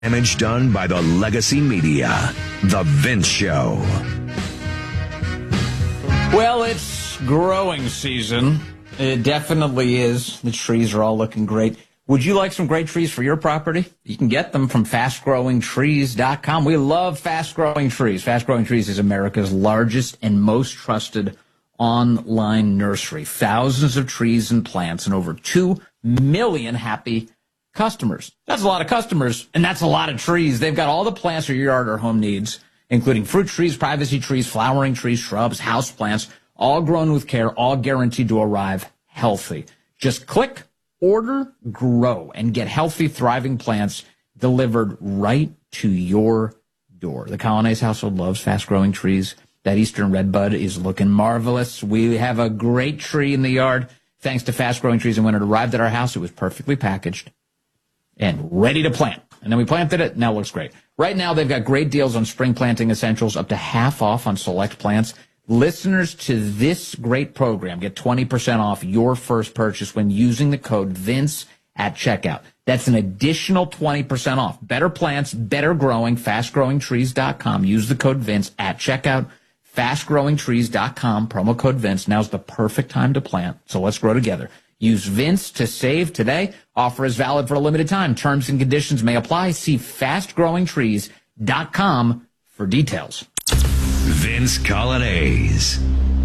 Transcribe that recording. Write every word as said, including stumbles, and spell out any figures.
Damage done by the legacy media. The Vince Show. Well, it's growing season. It definitely is. The trees are all looking great. Would you like some great trees for your property? You can get them from fast growing trees dot com. We love Fast Growing Trees. Fast Growing Trees is America's largest and most trusted online nursery. Thousands of trees and plants and over two million happy customers. That's a lot of customers, and that's a lot of trees. They've got all the plants your yard or home needs, including fruit trees, privacy trees, flowering trees, shrubs, house plants, all grown with care, all guaranteed to arrive healthy. Just click, order, grow, and get healthy, thriving plants delivered right to your door. The Colonnese household loves fast-growing trees. That Eastern Redbud is looking marvelous. We have a great tree in the yard thanks to Fast Growing Trees, and when it arrived at our house, it was perfectly packaged and ready to plant. And then we planted it. Now it looks great. Right now, they've got great deals on spring planting essentials, up to half off on select plants. Listeners to this great program get twenty percent off your first purchase when using the code Vince at checkout. That's an additional twenty percent off. Better plants, better growing, fast growing trees dot com. Use the code Vince at checkout. fast growing trees dot com, promo code Vince. Now's the perfect time to plant, so let's grow together. Use Vince to save today. Offer is valid for a limited time. Terms and conditions may apply. See fast growing trees dot com for details. Vince Colonnese.